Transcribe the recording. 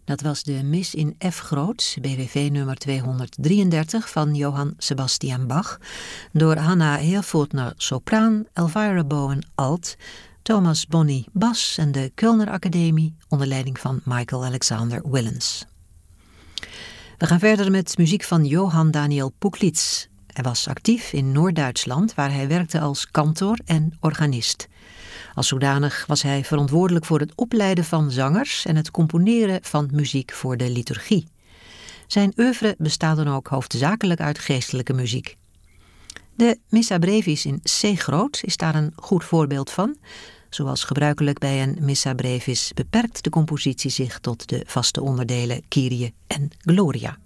Dat was de Mis in F groot, BWV nummer 233 van Johann Sebastian Bach, door Hanna Heerfortner sopraan, Elvira Bowen alt, Thomas Bonny bas en de Kölner Academie onder leiding van Michael Alexander Willens. We gaan verder met muziek van Johann Daniel Puglitz. Hij was actief in Noord-Duitsland, waar hij werkte als kantor en organist. Als zodanig was hij verantwoordelijk voor het opleiden van zangers en het componeren van muziek voor de liturgie. Zijn oeuvre bestaat dan ook hoofdzakelijk uit geestelijke muziek. De Missa Brevis in C groot is daar een goed voorbeeld van. Zoals gebruikelijk bij een Missa Brevis beperkt de compositie zich tot de vaste onderdelen Kyrie en Gloria.